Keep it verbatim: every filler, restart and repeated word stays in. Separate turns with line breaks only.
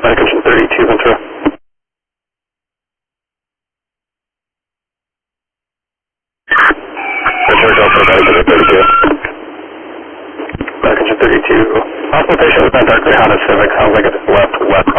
Back engine thirty-two, Ventura. Ventura, Delta, back engine thirty-two. Back engine thirty-two. Hospital patient with that dark gray Honda Civic, sounds like it's left west.